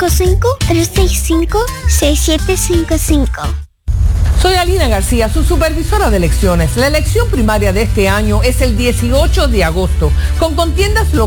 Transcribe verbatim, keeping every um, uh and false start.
cinco cinco, tres seis cinco, seis siete cinco cinco. Soy Alina García, su supervisora de elecciones. La elección primaria de este año es el dieciocho de agosto, con contiendas locales